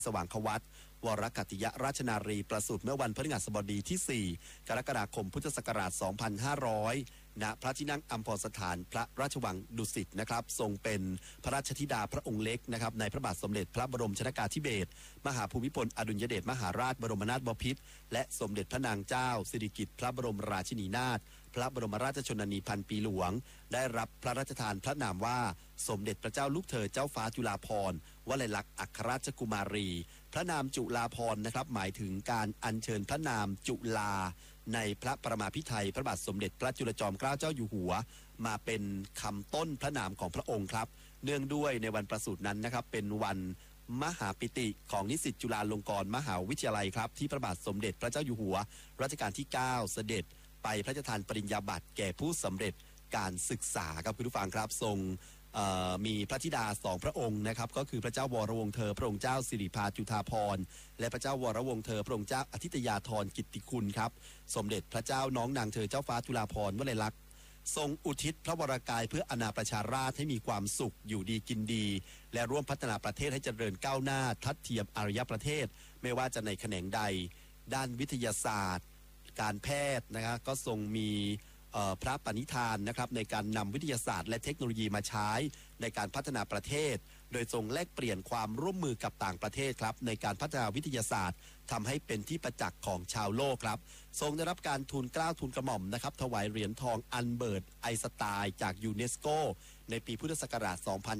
สว่างควัตวรกัตติยราชนารีประสูติเมื่อวันพฤหัสบดีที่ 4 กรกฎาคมพุทธศักราช 2500 ณ พระที่นั่งอัมพรสถานพระราชวังดุสิตนะครับทรงเป็นพระราชธิดาพระองค์เล็กนะครับในพระบาทสมเด็จพระบรมชนกาธิเบศรมหาภูมิพลอดุลยเดชมหาราชบรมนาถบพิตรและสมเด็จพระนางเจ้าสิริกิติ์พระบรมราชินีนาถพระบรมราชชนนีพันปีหลวงได้รับพระราชทานพระนามว่าสมเด็จพระเจ้าลูกเธอเจ้าฟ้าจุฬาภรณ์วลัยลักษณ์อัครราชกุมารีพระนามจุฬาภรณ์นะครับหมายถึงการอัญเชิญพระนามจุฬาในพระประมาภิไธยพระบาทสมเด็จพระจุลจอมเกล้าเจ้าอยู่หัวมาเป็นคำต้นพระนามของพระองค์ครับเนื่องด้วยในวันประสูตินั้นนะครับเป็นวันมหาปิติของนิสิตจุฬาลงกรณ์มหาวิทยาลัยครับที่พระบาทสมเด็จพระเจ้าอยู่หัวรัชกาลที่ 9 เสด็จไปพระราชทานปริญญาบัตรแก่ผู้สำเร็จการศึกษาครับคุณผู้ฟังครับทรงมีพระธิดาสองพระองค์นะครับก็คือพระเจ้าวรวงศ์เธอพระองค์เจ้าสิริภาจุฑาภรณ์และพระเจ้าวรวงศ์เธอพระองค์เจ้าอธิตยาธรกิตติคุณครับสมเด็จพระเจ้าน้องนางเธอเจ้าฟ้าจุฬาภรณ์วลัยลักษณ์ทรงอุทิศพระวรกายเพื่ออาณาประชาราษฎร์ให้มีความสุขอยู่ดีกินดีและร่วมพัฒนาประเทศให้เจริญก้าวหน้าทัดเทียมอารยประเทศไม่ว่าจะในแขนงใดด้านวิทยาศาสตร์การแพทย์นะครับก็ทรงมีพระปณิธานนะครับในการนำวิทยาศาสตร์และเทคโนโลยีมาใช้ในการพัฒนาประเทศโดยทรงแลกเปลี่ยนความร่วมมือกับต่างประเทศครับในการพัฒนาวิทยาศาสตร์ทำให้เป็นที่ประจักษ์ของชาวโลกครับทรงได้รับการทูลเกล้าทูลกระหม่อมนะครับถวายเหรียญทองอัลเบิร์ตไอน์สไตน์จากยูเนสโกในปีพุทธศักราช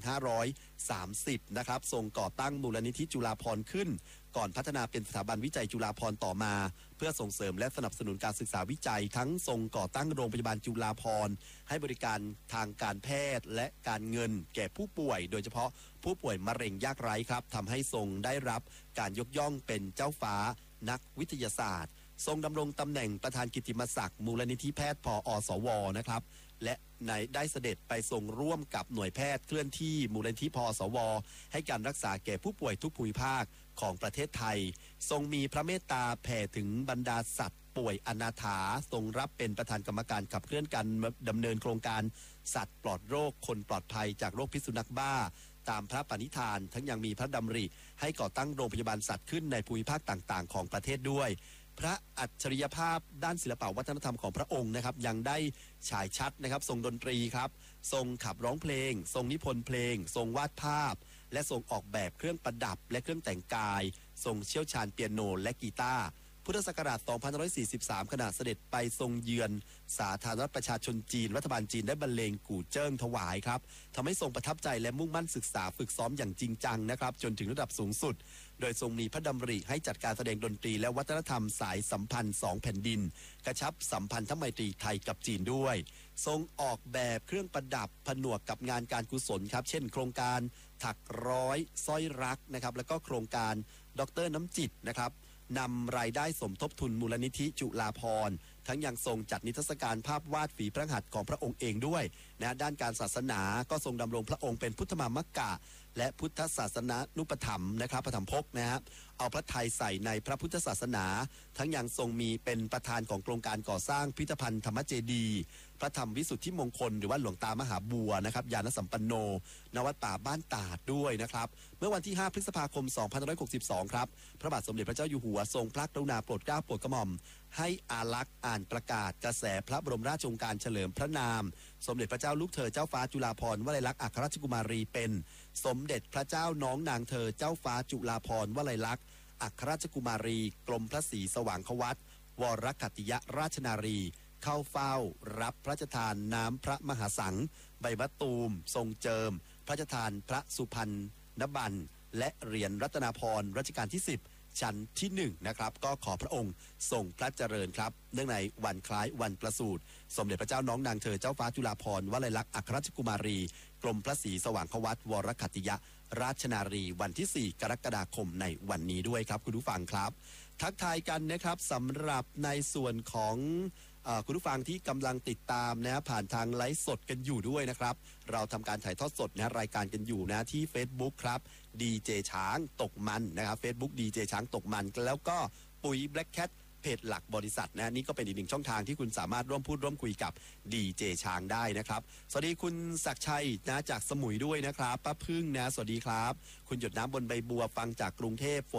2530 นะครับทรงก่อตั้งมูลนิธิจุฬาภรณ์ขึ้นก่อนพัฒนาเป็นสถาบันวิจัยจุฬาภรณ์ต่อมาเพื่อส่งเสริมและสนับสนุนการศึกษาวิจัยทั้งทรงก่อตั้งโรงพยาบาลจุฬาภรณ์ให้บริการทางการแพทย์และการเงินแก่ผู้ป่วยโดยเฉพาะผู้ป่วยมะเร็งยากไร้ครับทำให้ทรงได้รับการยกย่องเป็นเจ้าฟ้านักวิทยาศาสตร์ทรงดำรงตำแหน่งประธานกิตติมศักดิ์มูลนิธิแพทย์พอสวนะครับและได้เสด็จไปทรงร่วมกับหน่วยแพทย์เคลื่อนที่มูลนิธิพสวให้การรักษาแก่ผู้ป่วยทุกภูมิภาคของประเทศไทยทรงมีพระเมตตาแผ่ถึงบรรดาสัตว์ป่วยอนาถาทรงรับเป็นประธานกรรมการขับเคลื่อนการดำเนินโครงการสัตว์ปลอดโรคคนปลอดภัยจากโรคพิษสุนัขบ้าตามพระปณิธานทั้งยังมีพระดำริให้ก่อตั้งโรงพยาบาลสัตว์ขึ้นในภูมิภาคต่างๆของประเทศด้วยพระอัจฉริยภาพด้านศิลปวัฒนธรรมของพระองค์นะครับยังได้ฉายชัดนะครับทรงดนตรีครับทรงขับร้องเพลงทรงนิพนธ์เพลงทรงวาดภาพและทรงออกแบบเครื่องประดับและเครื่องแต่งกายทรงเชี่ยวชาญเปียโนและกีตาร์พุทธศักราช 2543 ขณะเสด็จไปทรงเยือนสาธารณรัฐประชาชนจีนรัฐบาลจีนได้บรรเลงกู่เจิ้งถวายครับทำให้ทรงประทับใจและมุ่งมั่นศึกษาฝึกซ้อมอย่างจริงจังนะครับจนถึงระดับสูงสุดโดยทรงมีพระดำริให้จัดการแสดงดนตรีและวัฒนธรรมสายสัมพันธ์2แผ่นดินกระชับสัมพันธไมตรีไทยกับจีนด้วยทรงออกแบบเครื่องประดับผนวกกับงานการกุศลครับเช่นโครงการถักร้อยสร้อยรักนะครับแล้วก็โครงการดร.น้ำจิตนะครับนำรายได้สมทบทุนมูลนิธิจุฬาภรณ์ทั้งยังทรงจัดนิทรรศการภาพวาดฝีพระหัตถ์ของพระองค์เองด้วยนะด้านการศาสนาก็ทรงดำรงพระองค์เป็นพุทธมามกะและพุทธศาสนานุปถัมภ์นะครับปฐมภกนะครับเอาพระทัยใส่ในพระพุทธศาสนาทั้งยังทรงมีเป็นประธานของโครงการก่อสร้างพิพิธภัณฑ์ธรรมเจดีย์พระธรรมวิสุทธิมงคลหรือว่าหลวงตามหาบัวนะครับญาณสัมปันโนณวัดป่าบ้านตาดด้วยนะครับเมื่อวันที่ 5 พฤษภาคม 2562 ครับพระบาทสมเด็จพระเจ้าอยู่หัวทรงพระกรุณาโปรดเกล้าโปรดกระหม่อมให้อาลักษ์อ่านประกาศกระแสพระบรมราชโองการเฉลิมพระนามสมเด็จพระเจ้าลูกเธอเจ้าฟ้าจุฬาภรณ์วลัยลักษณ์อัครราชกุมารีเป็นสมเด็จพระเจ้าน้องนางเธอเจ้าฟ้าจุฬาภรณ์วลัยลักษณ์อัครราชกุมารีกรมพระศรีสว่างควัตวรกัตติยราชนารีเข้าเฝ้ารับพระราชทานน้ำพระมหาสังใบมะตูมทรงเจิมพระราชทานพระสุพรรณบัลและเหรียญรัตนาภรณ์รัชกาลที่ 10ชั้นที่1นะครับก็ขอพระองค์ทรงพระเจริญครับเนื่องในวันคล้ายวันประสูติสมเด็จพระเจ้าน้องนางเธอเจ้าฟ้าจุฬาภรณ์วลัยลักษณ์อัครราชกุมารีกรมพระศรีสว่างควัตวรกัตติยราชนารีวันที่ 4 กรกฎาคมในวันนี้ด้วยครับคุณผู้ฟังครับทักทายกันนะครับสำหรับในส่วนของคุณผู้ฟังที่กำลังติดตามนะผ่านทางไลฟ์สดกันอยู่ด้วยนะครับเราทำการถ่ายทอดสดนะรายการกันอยู่นะที่ Facebook ครับดีเจช้างตกมันนะครับ Facebook ดีเจช้างตกมันแล้วก็ปุ๋ย Black Cat เพจหลักบริษัทนะนี่ก็เป็นอีกหนึ่งช่องทางที่คุณสามารถร่วมพูดร่วมคุยกับดีเจช้างได้นะครับสวัสดีคุณศักดิ์ชัยนะจากสมุยด้วยนะครับป้าพึ่งนะสวัสดีครับคุณหยดน้ำบนใบบัวฟังจากกรุงเทพฝ